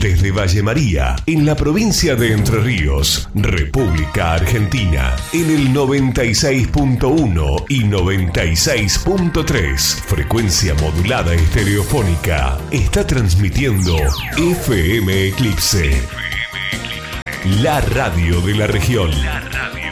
desde Valle María, en la provincia de Entre Ríos, República Argentina, en el 96.1 y 96.3, frecuencia modulada estereofónica, está transmitiendo FM Eclipse, la radio de la región.